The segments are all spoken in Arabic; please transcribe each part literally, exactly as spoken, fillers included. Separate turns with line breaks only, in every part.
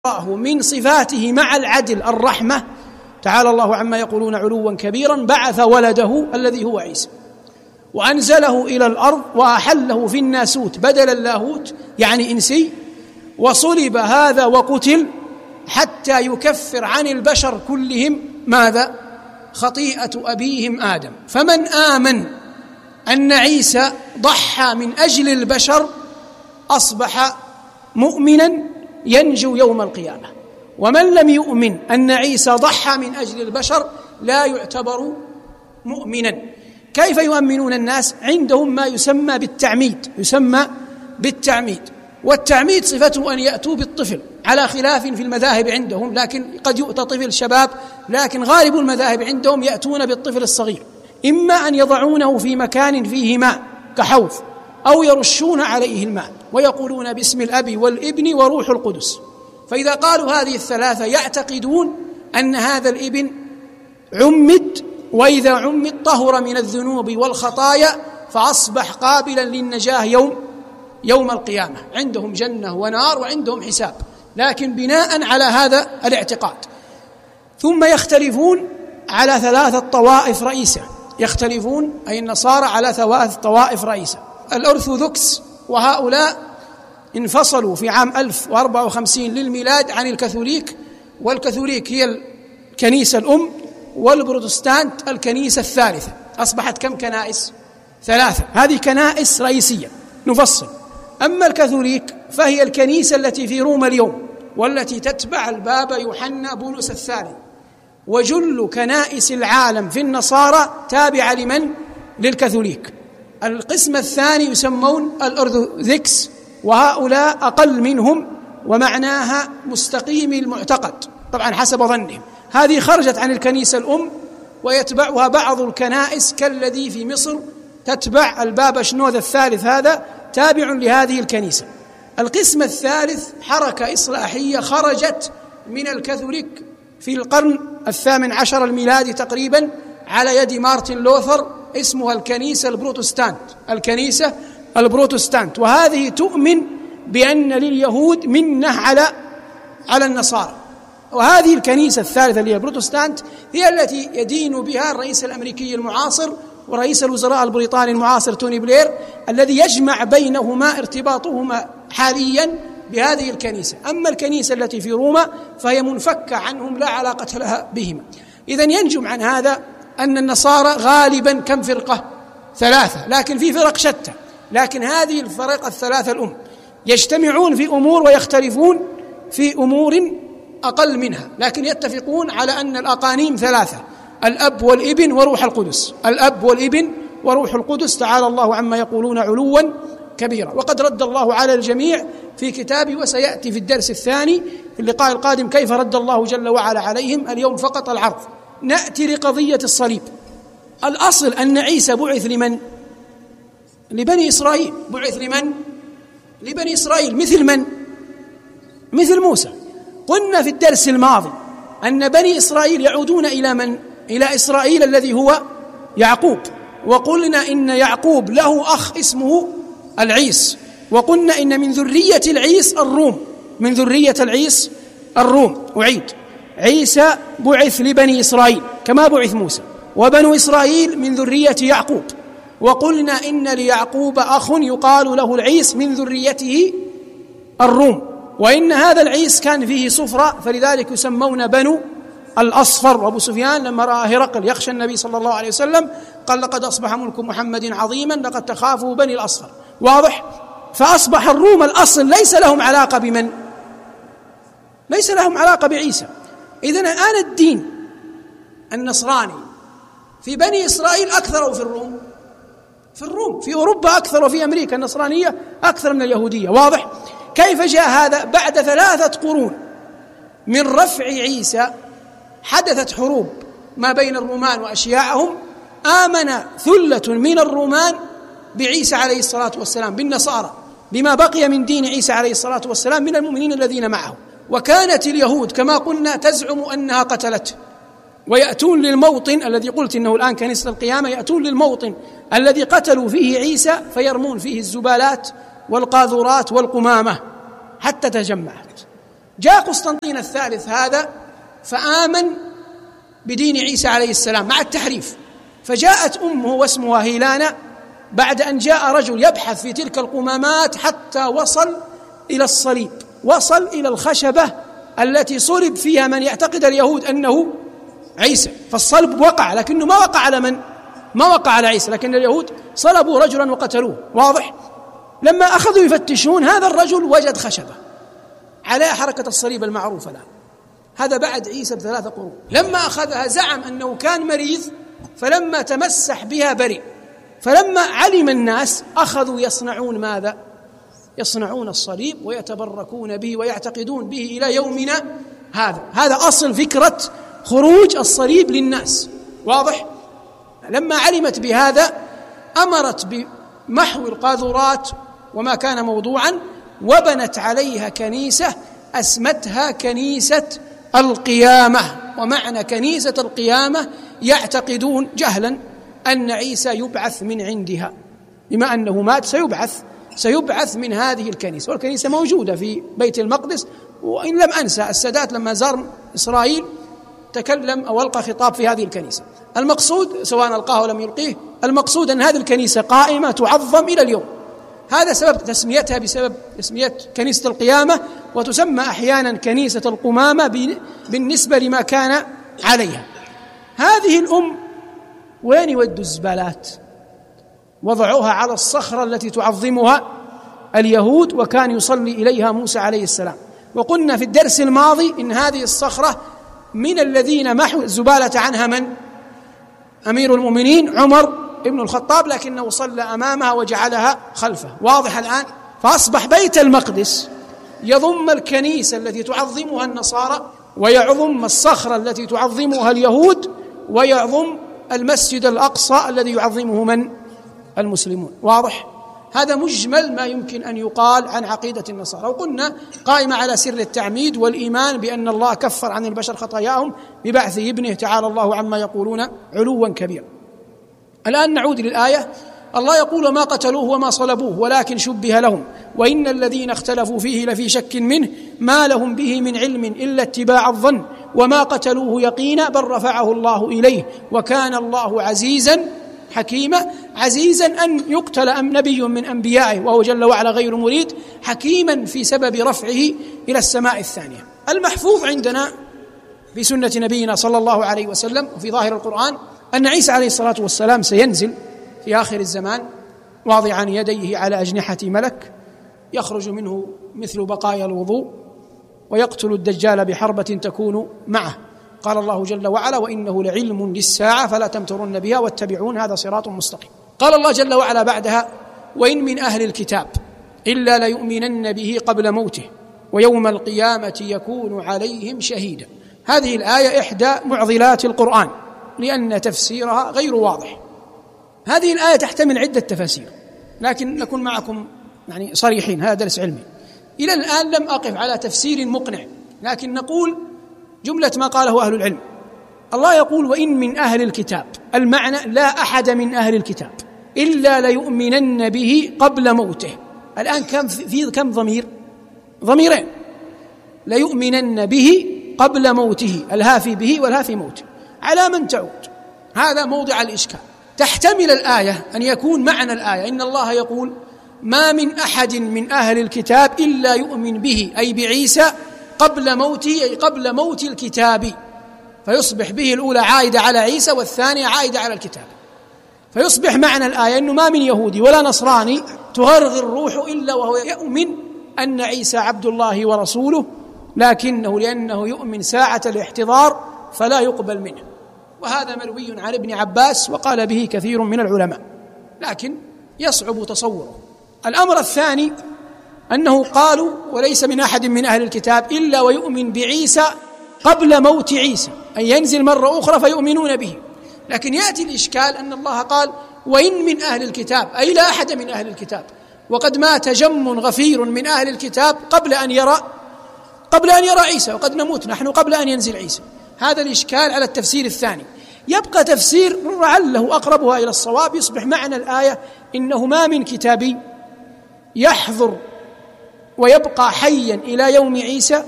الله من صفاته مع العدل الرحمة، تعالى الله عما يقولون علوا كبيرا، بعث ولده الذي هو عيسى وأنزله إلى الأرض وأحله في الناسوت بدل اللاهوت يعني إنسي، وصلب هذا وقتل حتى يكفر عن البشر كلهم ماذا؟ خطيئة أبيهم آدم. فمن آمن أن عيسى ضحى من أجل البشر أصبح مؤمنا ينجو يوم القيامة، ومن لم يؤمن أن عيسى ضحى من أجل البشر لا يعتبر مؤمنا. كيف يؤمنون الناس؟ عندهم ما يسمى بالتعميد، يسمى بالتعميد، والتعميد صفته أن يأتوا بالطفل، على خلاف في المذاهب عندهم، لكن قد يؤتى طفل شباب، لكن غالب المذاهب عندهم يأتون بالطفل الصغير، إما أن يضعونه في مكان فيه ماء كحوض أو يرشون عليه الماء ويقولون باسم الأب والابن وروح القدس. فإذا قالوا هذه الثلاثة يعتقدون أن هذا الابن عمد، وإذا عمد طهر من الذنوب والخطايا فأصبح قابلا للنجاة يوم يوم القيامة، عندهم جنة ونار وعندهم حساب، لكن بناء على هذا الاعتقاد. ثم يختلفون على ثلاثة طوائف رئيسة، يختلفون أي النصارى على ثلاث طوائف رئيسة: الأرثوذكس، وهؤلاء انفصلوا في عام ألف وأربعة وخمسين للميلاد عن الكاثوليك، والكاثوليك هي الكنيسة الأم، والبروتستانت الكنيسة الثالثة. أصبحت كم كنائس؟ ثلاثة. هذه كنائس رئيسية نفصل. أما الكاثوليك فهي الكنيسة التي في روما اليوم، والتي تتبع البابا يوحنا بولس الثاني، وجل كنائس العالم في النصارى تابعة لمن؟ للكاثوليك. القسم الثاني يسمون الأرثوذكس، وهؤلاء أقل منهم، ومعناها مستقيم المعتقد طبعا حسب ظنهم. هذه خرجت عن الكنيسة الأم ويتبعها بعض الكنائس كالذي في مصر تتبع البابا شنود الثالث، هذا تابع لهذه الكنيسة. القسم الثالث حركة إصلاحية خرجت من الكاثوليك في القرن الثامن عشر الميلادي تقريبا على يد مارتن لوثر، اسمها الكنيسة البروتستانت، الكنيسة البروتستانت، وهذه تؤمن بأن لليهود منة على على النصارى. وهذه الكنيسة الثالثة اللي هي البروتستانت هي التي يدين بها الرئيس الأمريكي المعاصر ورئيس الوزراء البريطاني المعاصر توني بلير، الذي يجمع بينهما ارتباطهما حاليا بهذه الكنيسة. أما الكنيسة التي في روما فهي منفكة عنهم لا علاقة لها بهما. إذن ينجم عن هذا أن النصارى غالبا كم فرقة؟ ثلاثة، لكن في فرق شتى، لكن هذه الفرق الثلاثة الأم يجتمعون في أمور ويختلفون في أمور أقل منها، لكن يتفقون على أن الأقانيم ثلاثة: الأب والابن وروح القدس، الأب والابن وروح القدس، تعالى الله عما يقولون علوا كبيرا. وقد رد الله على الجميع في كتابه، وسيأتي في الدرس الثاني في اللقاء القادم كيف رد الله جل وعلا عليهم. اليوم فقط العرض. نأتي لقضية الصليب. الأصل أن عيسى بعث لمن؟ لبني إسرائيل. بعث لمن؟ لبني إسرائيل. مثل من؟ مثل موسى. قلنا في الدرس الماضي أن بني إسرائيل يعودون إلى من؟ إلى إسرائيل الذي هو يعقوب، وقلنا إن يعقوب له أخ اسمه العيس، وقلنا إن من ذرية العيس الروم، من ذرية العيس الروم. أعيد: عيسى بعث لبني إسرائيل كما بعث موسى، وبنو إسرائيل من ذرية يعقوب، وقلنا إن ليعقوب أخ يقال له العيس من ذريته الروم، وإن هذا العيس كان فيه صفرة فلذلك يسمون بنو الأصفر. وأبو سفيان لما رأى هرقل يخشى النبي صلى الله عليه وسلم قال: لقد أصبح ملك محمد عظيما، لقد تخافوا بني الأصفر. واضح؟ فأصبح الروم الأصل ليس لهم علاقة بمن؟ ليس لهم علاقة بعيسى. إذن الآن الدين النصراني في بني إسرائيل أكثر أو في الروم؟ في الروم. في أوروبا أكثر، وفي أمريكا النصرانية أكثر من اليهودية. واضح؟ كيف جاء هذا؟ بعد ثلاثة قرون من رفع عيسى حدثت حروب ما بين الرومان وأشياعهم، آمن ثلة من الرومان بعيسى عليه الصلاة والسلام، بالنصارى، بما بقي من دين عيسى عليه الصلاة والسلام من المؤمنين الذين معه. وكانت اليهود كما قلنا تزعم أنها قتلته، ويأتون للموطن الذي قلت إنه الآن كنيسة القيامة، يأتون للموطن الذي قتلوا فيه عيسى فيرمون فيه الزبالات والقاذورات والقمامة حتى تجمعت. جاء قسطنطين الثالث هذا فآمن بدين عيسى عليه السلام مع التحريف، فجاءت أمه واسمها هيلانا بعد أن جاء رجل يبحث في تلك القمامات حتى وصل إلى الصليب، وصل إلى الخشبة التي صلب فيها من يعتقد اليهود أنه عيسى، فالصلب وقع لكنه ما وقع على من؟ ما وقع على عيسى، لكن اليهود صلبوا رجلا وقتلوه. واضح؟ لما أخذوا يفتشون هذا الرجل وجد خشبة على حركة الصليب المعروفة الآن، هذا بعد عيسى بثلاثة قرون. لما أخذها زعم أنه كان مريض، فلما تمسح بها برئ. فلما علم الناس أخذوا يصنعون ماذا؟ يصنعون الصليب ويتبركون به ويعتقدون به إلى يومنا هذا. هذا أصل فكرة خروج الصليب للناس. واضح؟ لما علمت بهذا أمرت بمحو القاذورات وما كان موضوعا، وبنت عليها كنيسة أسمتها كنيسة القيامة. ومعنى كنيسة القيامة يعتقدون جهلا أن عيسى يبعث من عندها، بما أنه مات سيبعث سيبعث من هذه الكنيسة، والكنيسة موجودة في بيت المقدس. وإن لم أنسى السادات لما زار إسرائيل تكلم أو ألقى خطاب في هذه الكنيسة. المقصود سواء ألقاه ولم يلقيه، المقصود أن هذه الكنيسة قائمة تعظم إلى اليوم. هذا سبب تسميتها بسبب تسمية كنيسة القيامة، وتسمى أحيانا كنيسة القمامة بالنسبة لما كان عليها. هذه الأم وين يودوا الزبالات؟ وضعوها على الصخرة التي تعظمها اليهود وكان يصلي إليها موسى عليه السلام. وقلنا في الدرس الماضي إن هذه الصخرة من الذين محوا الزبالة عنها من؟ أمير المؤمنين عمر ابن الخطاب، لكنه صلى أمامها وجعلها خلفه. واضح الآن؟ فأصبح بيت المقدس يضم الكنيسة التي تعظمها النصارى، ويعظم الصخرة التي تعظمها اليهود، ويعظم المسجد الأقصى الذي يعظمه من؟ المسلمون. واضح؟ هذا مجمل ما يمكن أن يقال عن عقيدة النصارى. وقلنا قائمة على سر التعميد والإيمان بأن الله كفر عن البشر خطاياهم ببعث ابنه تعالى الله عما يقولون علوا كبيرا. الآن نعود للآية. الله يقول ما قتلوه وما صلبوه ولكن شبه لهم وإن الذين اختلفوا فيه لفي شك منه ما لهم به من علم إلا اتباع الظن وما قتلوه يقينا بل رفعه الله إليه وكان الله عزيزا حكيما. عزيزا أن يقتل أم نبي من أنبيائه وهو جل وعلا غير مريد، حكيما في سبب رفعه إلى السماء الثانية. المحفوظ عندنا في سنة نبينا صلى الله عليه وسلم وفي ظاهر القرآن أن عيسى عليه الصلاة والسلام سينزل في آخر الزمان واضعا يديه على أجنحة ملك يخرج منه مثل بقايا الوضوء ويقتل الدجال بحربة تكون معه. قال الله جل وعلا وإنه لعلم للساعة فلا تمترن بها واتبعون هذا صراط مستقيم. قال الله جل وعلا بعدها وإن من أهل الكتاب إلا ليؤمنن به قبل موته ويوم القيامة يكون عليهم شهيدا. هذه الآية إحدى معضلات القرآن لأن تفسيرها غير واضح. هذه الآية تحتمل عدة تفاسير، لكن نكون معكم يعني صريحين، هذا درس علمي. إلى الآن لم أقف على تفسير مقنع، لكن نقول جملة ما قاله أهل العلم. الله يقول وإن من أهل الكتاب، المعنى لا أحد من أهل الكتاب إلا ليؤمنن به قبل موته. الآن كم في كم ضمير؟ ضميرين. ليؤمنن به قبل موته، الهافي به والهافي موته. على من تعود؟ هذا موضع الإشكال. تحتمل الآية أن يكون معنى الآية إن الله يقول ما من أحد من أهل الكتاب إلا يؤمن به أي بعيسى قبل موته أي قبل موت الكتاب، فيصبح به الأولى عائدة على عيسى والثانية عائدة على الكتاب. فيصبح معنى الآية أنه ما من يهودي ولا نصراني تغرغر الروح إلا وهو يؤمن أن عيسى عبد الله ورسوله، لكنه لأنه يؤمن ساعة الاحتضار فلا يقبل منه. وهذا مروي عن ابن عباس وقال به كثير من العلماء، لكن يصعب تصوره. الأمر الثاني أنه قالوا وليس من أحد من أهل الكتاب إلا ويؤمن بعيسى قبل موت عيسى، أن ينزل مرة أخرى فيؤمنون به. لكن يأتي الإشكال أن الله قال وإن من أهل الكتاب أي لا أحد من أهل الكتاب، وقد مات جم غفير من أهل الكتاب قبل أن يرى قبل أن يرى عيسى، وقد نموت نحن قبل أن ينزل عيسى. هذا الإشكال على التفسير الثاني. يبقى تفسير لعله أقربها إلى الصواب، يصبح معنى الآية إنه ما من كتابي يحضر ويبقى حيا إلى يوم عيسى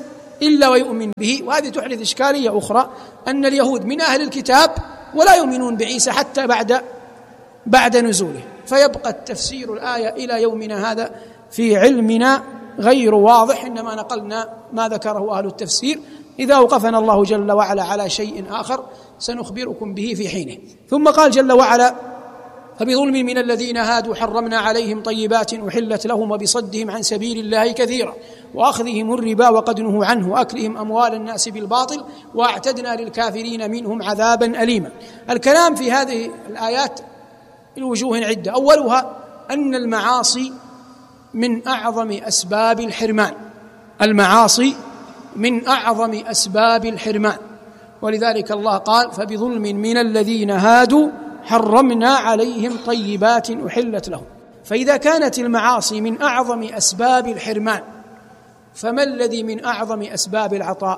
إلا ويؤمن به. وهذه تحدث إشكالية أخرى، أن اليهود من أهل الكتاب ولا يؤمنون بعيسى حتى بعد بعد نزوله، فيبقى التفسير الآية إلى يومنا هذا في علمنا غير واضح، إنما نقلنا ما ذكره أهل التفسير. إذا وقفنا الله جل وعلا على شيء آخر سنخبركم به في حينه. ثم قال جل وعلا: فبظلم من الذين هادوا حرمنا عليهم طيبات أحلت لهم وبصدهم عن سبيل الله كثيرا وأخذهم الربا وقد نهوا عنه وأكلهم أموال الناس بالباطل وأعتدنا للكافرين منهم عذابا أليما. الكلام في هذه الآيات الوجوه عدة. أولها أن المعاصي من أعظم أسباب الحرمان، المعاصي من أعظم أسباب الحرمان، ولذلك الله قال: فبظلم من الذين هادوا حرمنا عليهم طيبات أحلت لهم. فإذا كانت المعاصي من أعظم أسباب الحرمان، فما الذي من أعظم أسباب العطاء؟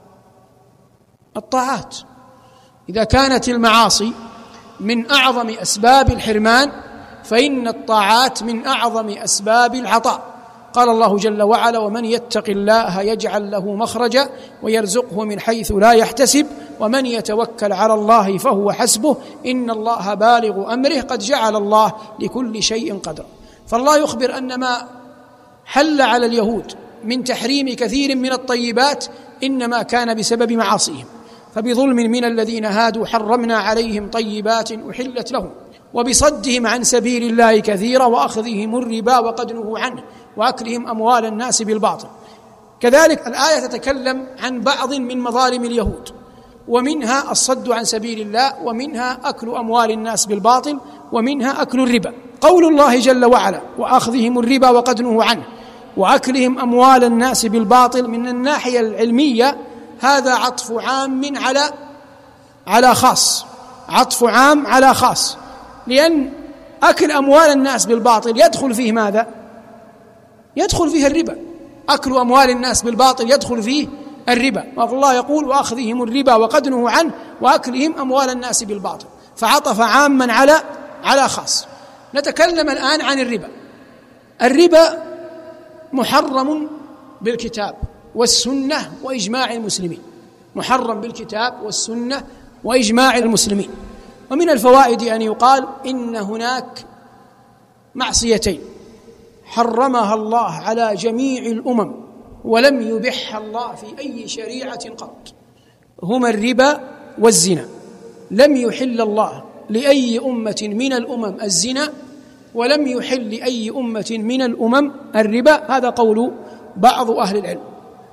الطاعات. إذا كانت المعاصي من أعظم أسباب الحرمان، فإن الطاعات من أعظم أسباب العطاء. قال الله جل وعلا: ومن يتق الله يجعل له مخرجا ويرزقه من حيث لا يحتسب ومن يتوكل على الله فهو حسبه إن الله بالغ أمره قد جعل الله لكل شيء قدرا. فالله يخبر أن ما حل على اليهود من تحريم كثير من الطيبات إنما كان بسبب معاصيهم. فبظلم من الذين هادوا حرمنا عليهم طيبات أحلت لهم وبصدهم عن سبيل الله كثيرا وأخذهم الربا وقد نهوا عنه وأكلهم أموال الناس بالباطل. كذلك الآية تتكلم عن بعض من مظالم اليهود، ومنها الصد عن سبيل الله، ومنها أكل أموال الناس بالباطل، ومنها أكل الربا. قول الله جل وعلا: وأخذهم الربا وقد نهوا عنه وأكلهم أموال الناس بالباطل، من الناحية العلمية هذا عطف عام على على خاص، عطف عام على خاص، لأن أكل أموال الناس بالباطل يدخل فيه ماذا؟ يدخل فيه الربا. أكل أموال الناس بالباطل يدخل فيه الربا، والله يقول: وأخذهم الربا وقد نهوا عنه وأكلهم أموال الناس بالباطل، فعطف عاما على على خاص. نتكلم الآن عن الربا. الربا محرم بالكتاب والسنة وإجماع المسلمين، محرم بالكتاب والسنة وإجماع المسلمين. ومن الفوائد أن يقال إن هناك معصيتين حرمها الله على جميع الأمم ولم يبحها الله في أي شريعة قط، هما الربا والزنا. لم يحل الله لأي أمة من الأمم الزنا، ولم يحل لأي أمة من الأمم الربا. هذا قول بعض أهل العلم.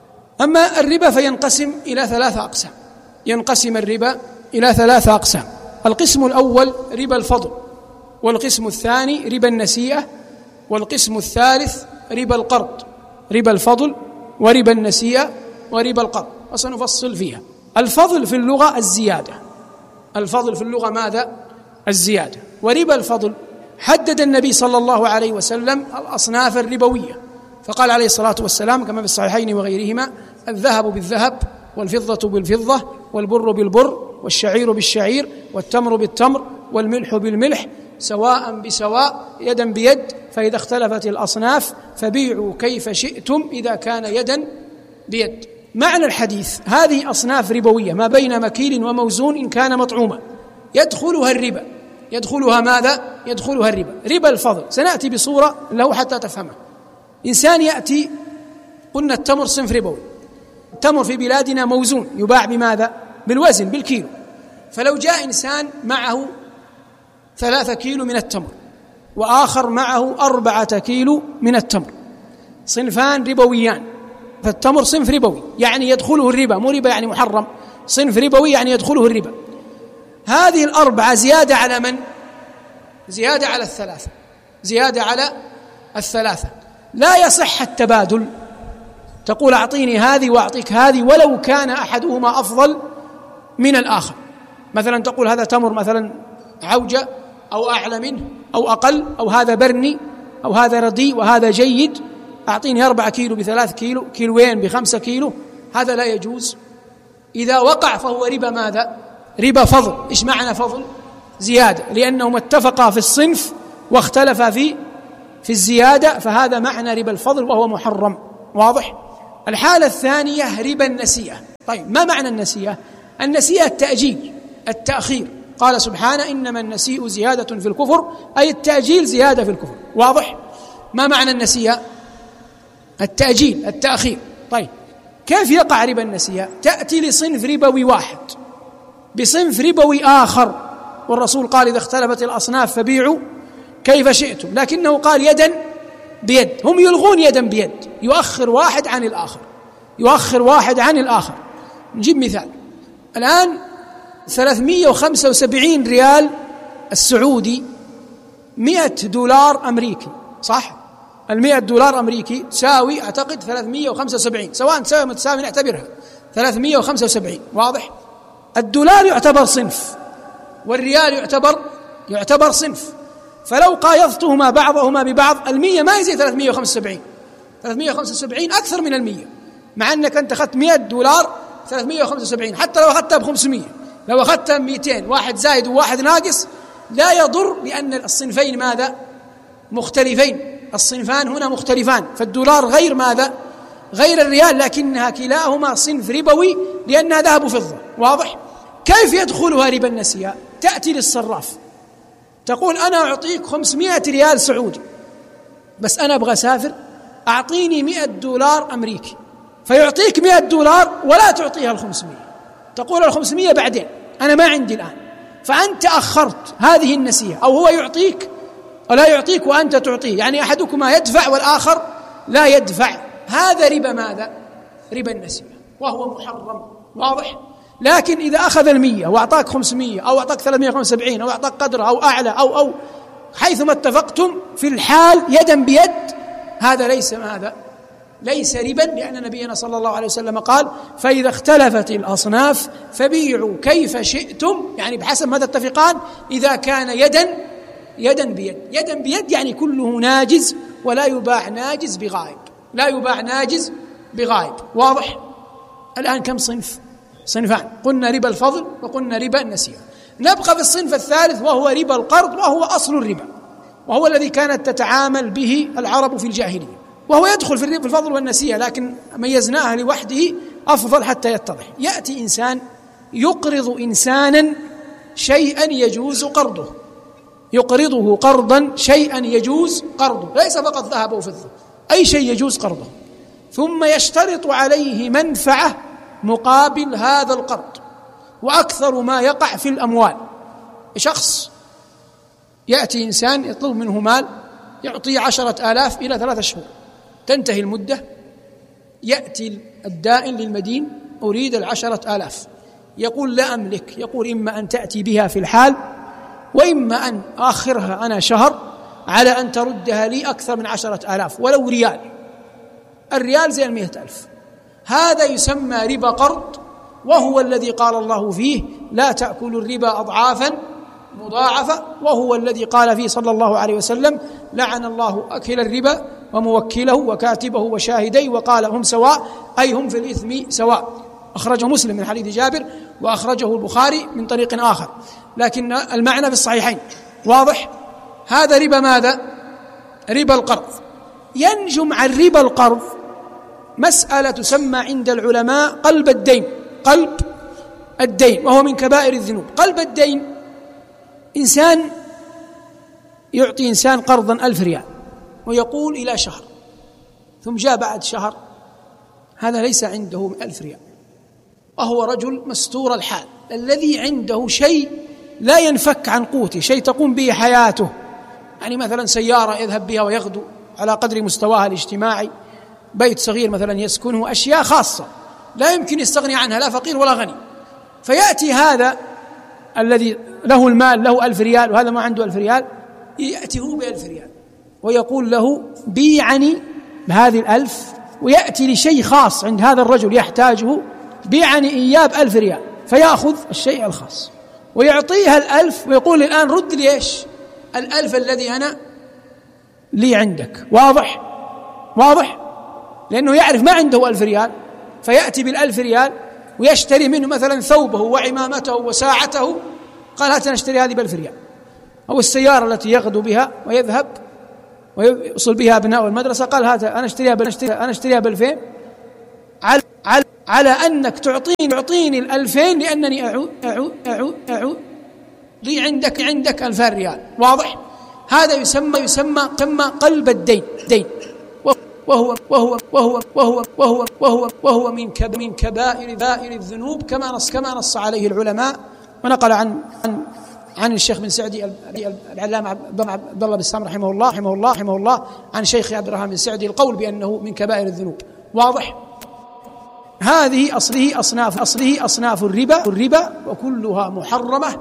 أما الربا فينقسم إلى ثلاثة أقسام، ينقسم الربا إلى ثلاثة أقسام. القسم الأول ربا الفضل، والقسم الثاني ربا النسيئة، والقسم الثالث ربا القرض. ربا الفضل وربا النسيئة وربا القرض، وسنفصل فيها. الفضل في اللغة الزيادة، الفضل في اللغة ماذا؟ الزيادة. وربا الفضل حدد النبي صلى الله عليه وسلم الأصناف الربوية، فقال عليه الصلاة والسلام كما في الصحيحين وغيرهما: الذهب بالذهب والفضة بالفضة والبر بالبر والشعير بالشعير والتمر بالتمر والملح بالملح سواء بسواء يدا بيد، فإذا اختلفت الأصناف فبيعوا كيف شئتم إذا كان يدا بيد. معنى الحديث: هذه أصناف ربوية ما بين مكيل وموزون إن كان مطعوما يدخلها الربا. يدخلها ماذا؟ يدخلها الربا. ربا الفضل سنأتي بصورة له حتى تفهمه. إنسان يأتي، قلنا التمر صنف ربوي، التمر في بلادنا موزون، يباع بماذا؟ بالوزن، بالكيلو. فلو جاء إنسان معه ثلاثة كيلو من التمر وآخر معه أربعة كيلو من التمر، صنفان ربويان، فالتمر صنف ربوي يعني يدخله الربا، مو ربا يعني محرم، صنف ربوي يعني يدخله الربا. هذه الأربعة زيادة على من؟ زيادة على الثلاثة، زيادة على الثلاثة. لا يصح التبادل، تقول أعطيني هذه وأعطيك هذه ولو كان أحدهما أفضل من الآخر. مثلا تقول هذا تمر مثلا عوجة أو أعلى منه أو أقل، أو هذا برني أو هذا رديء وهذا جيد، أعطيني أربعة كيلو بثلاث كيلو، كيلوين بخمسة كيلو، هذا لا يجوز. إذا وقع فهو ربا ماذا؟ ربا فضل. إيش معنى فضل؟ زيادة، لأنهما اتفقا في الصنف واختلفا في في الزيادة، فهذا معنى ربا الفضل وهو محرم. واضح؟ الحالة الثانية ربا النسيئة. طيب ما معنى النسيئة؟ النسيئة التأجيل، التأخير. قال سبحانه إنما النسيء زيادة في الكفر، أي التأجيل زيادة في الكفر. واضح؟ ما معنى النسيئة؟ التأجيل، التأخير. طيب كيف يقع ربا النسيئة؟ تأتي لصنف ربوي واحد بصنف ربوي آخر، والرسول قال إذا اختلفت الأصناف فبيعوا كيف شئتم، لكنه قال يدا بيد. هم يلغون يدا بيد، يؤخر واحد عن الآخر، يؤخر واحد عن الآخر. نجيب مثال. الآن ثلاثمائة وخمسة وسبعين ريال السعودي مئة دولار أمريكي، صح؟ المئة دولار أمريكي تساوي أعتقد ثلاثمائة وخمسة وسبعين، سواء تساوي ما تساوي نعتبرها ثلاثمائة وخمسة وسبعين. واضح؟ الدولار يعتبر صنف والريال يعتبر يعتبر صنف، فلو قايضتهما بعضهما ببعض المية ما يزيد ثلاثمائة وخمسة وسبعين، ثلاثمائة وخمسة وسبعين أكثر من المية، مع أنك أنت أخذت مئة دولار ثلاثمائة وخمسة وسبعين، حتى لو أخذتها بخمسمائة، لو أخذتها مئتين، واحد زايد وواحد ناقص لا يضر، لأن الصنفين ماذا؟ مختلفين، الصنفان هنا مختلفان، فالدولار غير ماذا؟ غير الريال، لكنها كلاهما صنف ربوي لأنها ذهب وفضة. واضح؟ كيف يدخلها ربا النسيئة؟ تأتي للصراف تقول أنا أعطيك خمسمائة ريال سعودي، بس أنا أبغى أسافر، أعطيني مئة دولار أمريكي، فيعطيك مئة دولار ولا تعطيها الخمسمائة، تقول الخمسمائة بعدين، أنا ما عندي الآن، فأنت أخرت هذه النسيئة، أو هو يعطيك ولا يعطيك وأنت تعطيه، يعني أحدكما يدفع والآخر لا يدفع. هذا ربا ماذا؟ ربا النسيئة، وهو محرم. واضح؟ لكن إذا أخذ المية وأعطاك خمسمائة أو أعطاك ثلاثمائة وخمسة وسبعين أو أعطاك قدر أو أعلى أو أو حيثما اتفقتم في الحال يدا بيد، هذا ليس ماذا؟ ليس ربا، لأن نبينا صلى الله عليه وسلم قال فإذا اختلفت الأصناف فبيعوا كيف شئتم، يعني بحسب ماذا اتفقان، إذا كان يدا يدا بيد. يدا بيد يعني كله ناجز، ولا يباع ناجز بغائب، لا يباع ناجز بغائب. واضح؟ الآن كم صنف؟ صنفان، قلنا ربا الفضل وقلنا ربا النسيئة. نبقى في الصنف الثالث وهو ربا القرض، وهو أصل الربا، وهو الذي كانت تتعامل به العرب في الجاهلية، وهو يدخل في الفضل والنسيئة، لكن ميزناه لوحده أفضل حتى يتضح. يأتي إنسان يقرض إنسانا شيئا يجوز قرضه، يقرضه قرضا شيئا يجوز قرضه، ليس فقط ذهب وفضة، أي شيء يجوز قرضه، ثم يشترط عليه منفعة مقابل هذا القرض. وأكثر ما يقع في الأموال، شخص يأتي إنسان يطلب منه مال يعطيه عشرة آلاف إلى ثلاثة شهور، تنتهي المدة، يأتي الدائن للمدين أريد العشرة آلاف، يقول لا أملك، يقول إما أن تأتي بها في الحال، وإما أن آخرها أنا شهر على أن تردها لي أكثر من عشرة آلاف ولو ريال، الريال زي المئة ألف. هذا يسمى ربا قرض، وهو الذي قال الله فيه لا تأكلوا الربا أضعافا مضاعفة، وهو الذي قال فيه صلى الله عليه وسلم لعن الله أكل الربا وموكله وكاتبه وشاهديه، وقال هم سواء، أي هم في الإثم سواء. أخرجه مسلم من حديث جابر، وأخرجه البخاري من طريق آخر، لكن المعنى في الصحيحين. واضح؟ هذا ربا ماذا؟ ربا القرض. ينجم عن ربا القرض مسألة تسمى عند العلماء قلب الدين، قلب الدين، وهو من كبائر الذنوب. قلب الدين إنسان يعطي إنسان قرضا ألف ريال ويقول إلى شهر، ثم جاء بعد شهر هذا ليس عنده ألف ريال، وهو رجل مستور الحال الذي عنده شيء لا ينفك عن قوته، شيء تقوم به حياته، يعني مثلا سيارة يذهب بها ويغدو على قدر مستواها الاجتماعي، بيت صغير مثلا يسكنه، أشياء خاصة لا يمكن يستغني عنها لا فقير ولا غني. فيأتي هذا الذي له المال، له ألف ريال وهذا ما عنده ألف ريال، يأتي هو بألف ريال ويقول له بيعني بهذه الألف، ويأتي لشيء خاص عند هذا الرجل يحتاجه، بيعني إياه بألف ريال، فيأخذ الشيء الخاص ويعطيها الألف ويقول الآن رد لي إيش الألف الذي أنا لي عندك. واضح؟ واضح؟ لأنه يعرف ما عنده ألف ريال، فيأتي بالألف ريال ويشتري منه مثلا ثوبه وعمامته وساعته، قال هات نشتري هذه بألف ريال، أو السيارة التي يغدو بها على, على أنك تعطيني تعطيني الألفين لأنني أعود أعود أعود أعود لي عندك عندك ألفان ريال. واضح؟ هذا يسمى يسمى يسمى قلب الدين دين، وهو وهو وهو وهو وهو وهو وهو من من كبائر كبائر الذنوب كما نص كما نص عليه العلماء. ونقل عن عن عن الشيخ بن سعدي العلامة عبد الله بن سام رحمه الله رحمه الله رحمه الله عن شيخ عبد الرحمن بن سعدي القول بأنه من كبائر الذنوب. واضح؟ هذه أصله أصناف أصله أصناف الربا الربا وكلها محرمة،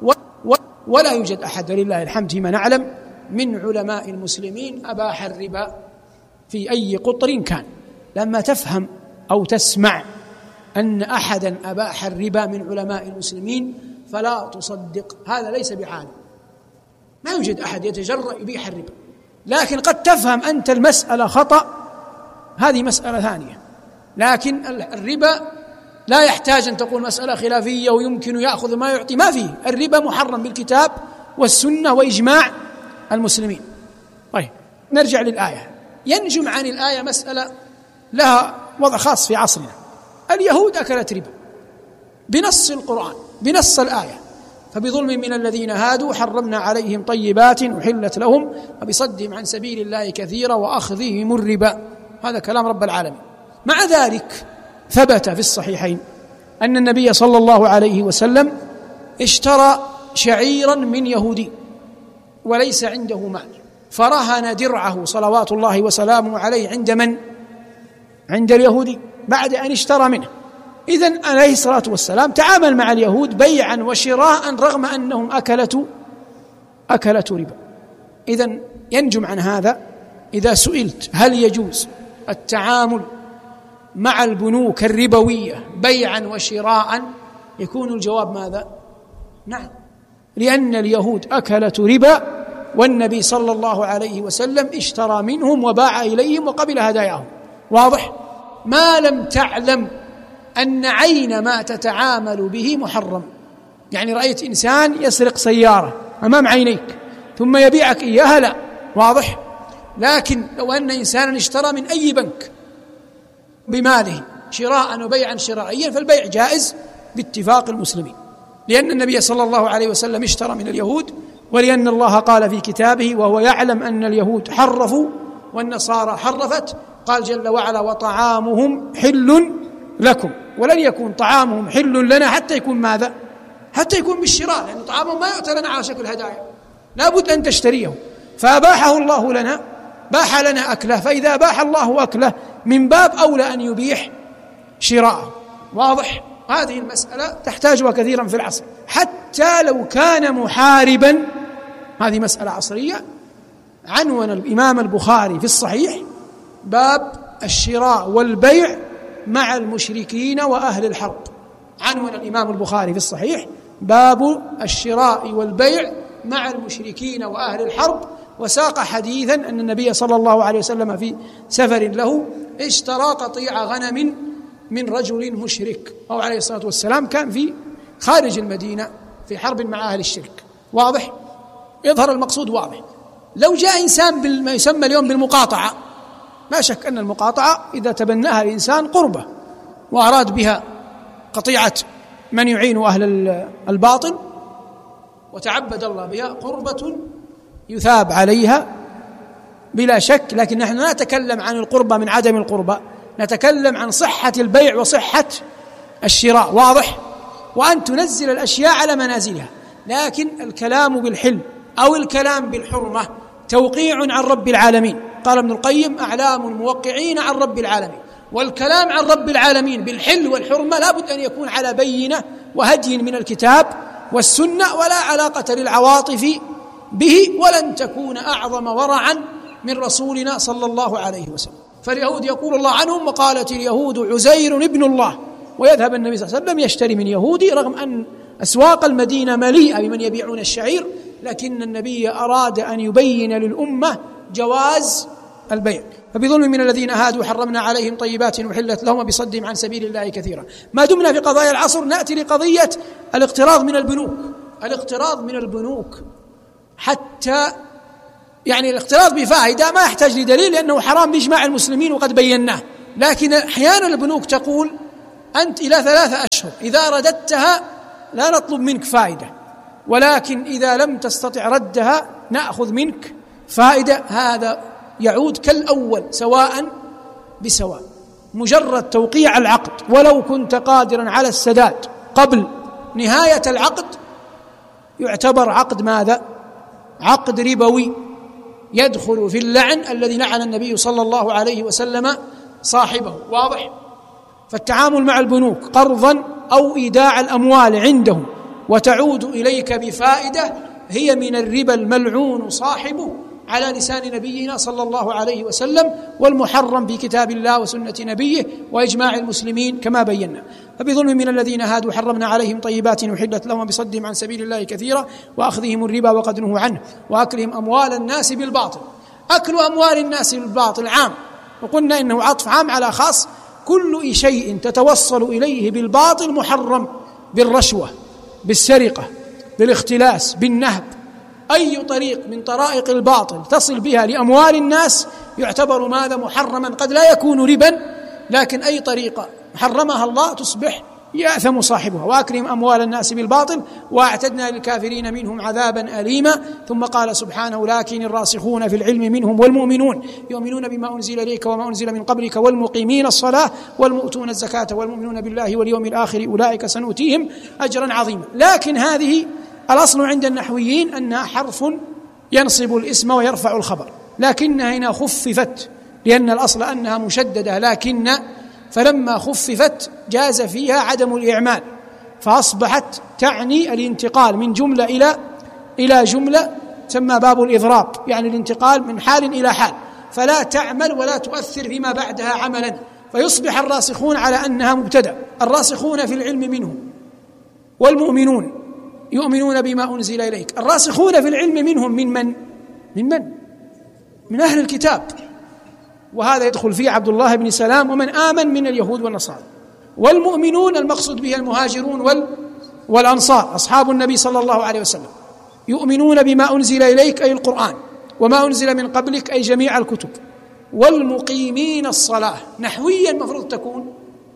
ولا يوجد أحد لله الحمد فيما نعلم من علماء المسلمين أباح الربا في أي قطر كان. لما تفهم أو تسمع أن أحدا أباح الربا من علماء المسلمين فلا تصدق، هذا ليس بعالم، ما يوجد أحد يتجرأ يبيح الربا. لكن قد تفهم أنت المسألة خطأ، هذه مسألة ثانية. لكن الربا لا يحتاج أن تقول مسألة خلافية ويمكن يأخذ ما يعطي، ما فيه. الربا محرم بالكتاب والسنة وإجماع المسلمين. طيب نرجع للآية. ينجم عن الآية مسألة لها وضع خاص في عصرنا. اليهود أكلت ربا بنص القرآن بنص الآية، فبظلم من الذين هادوا حرمنا عليهم طيبات أحلت لهم وبصدهم عن سبيل الله كثيرا وأخذهم الربا. هذا كلام رب العالمين. مع ذلك ثبت في الصحيحين أن النبي صلى الله عليه وسلم اشترى شعيرا من يهودي وليس عنده مال، فرهن درعه صلوات الله وسلامه عليه عند من؟ عند اليهودي بعد أن اشترى منه. إذن عليه الصلاة والسلام تعامل مع اليهود بيعا وشراء رغم أنهم أكلة أكلة ربا. إذن ينجم عن هذا إذا سئلت هل يجوز التعامل مع البنوك الربوية بيعا وشراء، يكون الجواب ماذا؟ نعم، لأن اليهود أكلة ربا والنبي صلى الله عليه وسلم اشترى منهم وباع إليهم وقبل هداياهم. واضح؟ ما لم تعلم أن عين ما تتعامل به محرم. يعني رأيت إنسان يسرق سيارة أمام عينيك ثم يبيعك إياها، لا. واضح؟ لكن لو أن إنسانا اشترى من أي بنك بماله شراء وبيعا شرائيا فالبيع جائز باتفاق المسلمين، لأن النبي صلى الله عليه وسلم اشترى من اليهود، ولأن الله قال في كتابه وهو يعلم أن اليهود حرفوا والنصارى حرفت، قال جل وعلا وطعامهم حل لكم. ولن يكون طعامهم حل لنا حتى يكون ماذا؟ حتى يكون بالشراء، لأن طعامهم ما يؤتى لنا على شكل هدايا، لا بد أن تشتريه. فأباحه الله لنا، باح لنا أكله، فإذا باح الله أكله من باب أولى أن يبيح شراءه. واضح؟ هذه المسألة تحتاجها كثيرا في العصر، حتى لو كان محاربا. هذه مسألة عصرية. عنون الإمام البخاري في الصحيح باب الشراء والبيع مع المشركين وأهل الحرب. عنون الإمام البخاري في الصحيح باب الشراء والبيع مع المشركين وأهل الحرب، وساق حديثا أن النبي صلى الله عليه وسلم في سفر له اشترى قطيع غنم من رجل مشرك، أو عليه الصلاة والسلام كان في خارج المدينة في حرب مع أهل الشرك. واضح؟ يظهر المقصود واضح. لو جاء إنسان بما يسمى اليوم بالمقاطعة، ما شك أن المقاطعة إذا تبناها الإنسان قربة وأراد بها قطيعة من يعين أهل الباطل وتعبد الله بها، قربة يثاب عليها بلا شك. لكن نحن لا نتكلم عن القربة من عدم القربة، نتكلم عن صحة البيع وصحة الشراء. واضح؟ وأن تنزل الأشياء على منازلها. لكن الكلام بالحل أو الكلام بالحرمة توقيع عن رب العالمين. قال ابن القيم أعلام الموقعين عن رب العالمين. والكلام عن رب العالمين بالحل والحرمة لا بد أن يكون على بينة وهدي من الكتاب والسنة، ولا علاقة للعواطف به، ولن تكون أعظم ورعا من رسولنا صلى الله عليه وسلم. فاليهود يقول الله عنهم وقالت اليهود عزير ابن الله، ويذهب النبي صلى الله عليه وسلم يشتري من يهودي رغم أن أسواق المدينة مليئة بمن يبيعون الشعير، لكن النبي أراد أن يبين للأمة جواز البيع. فبظلم من الذين هادوا حرمنا عليهم طيبات أحلت لهم وبصدهم عن سبيل الله كثيرا. ما دمنا في قضايا العصر نأتي لقضية الاقتراض من البنوك. الاقتراض من البنوك حتى يعني الاقتراض بفائدة ما يحتاج لدليل، لأنه حرام بإجماع المسلمين وقد بيناه. لكن أحيانا البنوك تقول أنت إلى ثلاثة أشهر، إذا رددتها لا نطلب منك فائدة، ولكن إذا لم تستطع ردها نأخذ منك فائدة. هذا يعود كالأول سواء بسواء. مجرد توقيع العقد ولو كنت قادرا على السداد قبل نهاية العقد يعتبر عقد ماذا؟ عقد ربوي يدخل في اللعن الذي لعن النبي صلى الله عليه وسلم صاحبه. واضح؟ فالتعامل مع البنوك قرضا أو إيداع الأموال عندهم وتعود إليك بفائدة هي من الربا الملعون صاحبه على لسان نبينا صلى الله عليه وسلم، والمحرم في كتاب الله وسنة نبيه وإجماع المسلمين كما بينا. فبظلم من الذين هادوا حرمنا عليهم طيبات أحلت لهم بصدهم عن سبيل الله كثيرا وأخذهم الربا وقد نهوا عنه وأكلهم أموال الناس بالباطل. أكل أموال الناس بالباطل عام، وقلنا إنه عطف عام على خاص. كل شيء تتوصل إليه بالباطل محرم، بالرشوة، بالسرقة، بالاختلاس، بالنهب، أي طريق من طرائق الباطل تصل بها لأموال الناس يعتبر ماذا؟ محرما. قد لا يكون ربا، لكن أي طريقة حرمها الله تصبح يأثم صاحبها. وأكرم أموال الناس بالباطل وأعتدنا للكافرين منهم عذابا أليما. ثم قال سبحانه: لكن الراسخون في العلم منهم والمؤمنون يؤمنون بما أنزل إليك وما أنزل من قبلك والمقيمين الصلاة والمؤتون الزكاة والمؤمنون بالله واليوم الآخر أولئك سنؤتيهم أجرا عظيما. لكن هذه الأصل عند النحويين أنها حرف ينصب الاسم ويرفع الخبر، لكنها هنا خففت لأن الأصل أنها مشددة، لكن فلما خففت جاز فيها عدم الإعمال فأصبحت تعني الانتقال من جملة إلى إلى جملة، تسمى باب الإضراب، يعني الانتقال من حال إلى حال، فلا تعمل ولا تؤثر فيما بعدها عملا، فيصبح الراسخون على أنها مبتدأ. الراسخون في العلم منهم والمؤمنون يؤمنون بما أنزل إليك. الراسخون في العلم منهم من من؟ من من؟ من أهل الكتاب، وهذا يدخل فيه عبد الله بن سلام ومن آمن من اليهود والنصارى. والمؤمنون المقصود به المهاجرون وال والأنصار أصحاب النبي صلى الله عليه وسلم، يؤمنون بما أنزل إليك أي القرآن، وما أنزل من قبلك أي جميع الكتب. والمقيمين الصلاة نحويا مفروض تكون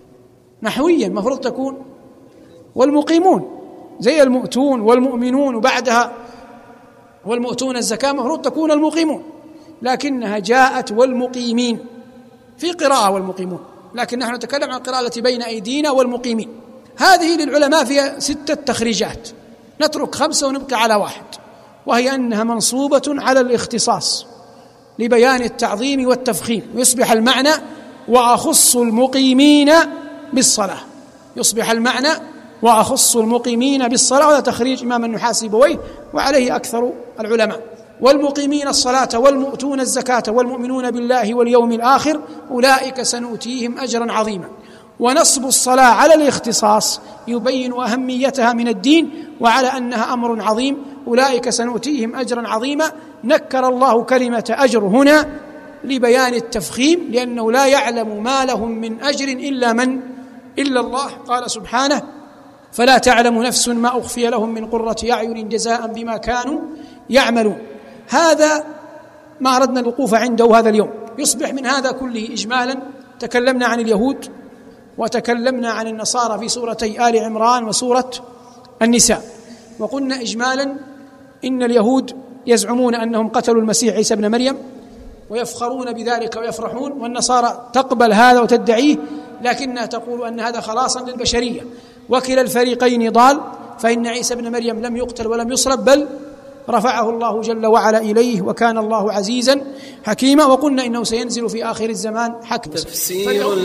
نحويا مفروض تكون والمقيمون زي المؤتون والمؤمنون، وبعدها والمؤتون الزكاة مفروض تكون المقيمون، لكنها جاءت والمقيمين في قراءة والمقيمون، لكن نحن نتكلم عن القراءة التي بين أيدينا والمقيمين. هذه للعلماء فيها ستة تخريجات، نترك خمسة ونبقى على واحد، وهي أنها منصوبة على الاختصاص لبيان التعظيم والتفخيم، ويصبح المعنى وأخص المقيمين بالصلاة، يصبح المعنى وأخص المقيمين بالصلاة. وهذا تخريج إمام النحاسي بويه وعليه أكثر العلماء. والمقيمين الصلاة والمؤتون الزكاة والمؤمنون بالله واليوم الآخر أولئك سنؤتيهم أجرا عظيما. ونصب الصلاة على الاختصاص يبين أهميتها من الدين وعلى أنها أمر عظيم. أولئك سنؤتيهم أجرا عظيما، نكر الله كلمة أجر هنا لبيان التفخيم، لأنه لا يعلم ما لهم من أجر إلا من إلا الله. قال سبحانه: فلا تعلم نفس ما أخفي لهم من قرة أعين جزاء بما كانوا يعملون. هذا ما أردنا الوقوف عنده هذا اليوم. يصبح من هذا كله إجمالا تكلمنا عن اليهود وتكلمنا عن النصارى في سورتي آل عمران وسورة النساء، وقلنا إجمالا إن اليهود يزعمون أنهم قتلوا المسيح عيسى ابن مريم ويفخرون بذلك ويفرحون، والنصارى تقبل هذا وتدعيه، لكنها تقول أن هذا خلاصا للبشرية، وكلا الفريقين ضال، فإن عيسى ابن مريم لم يقتل ولم يصلب بل رفعه الله جل وعلا إليه، وكان الله عزيزا حكيما. وقلنا إنه سينزل في آخر الزمان حكما.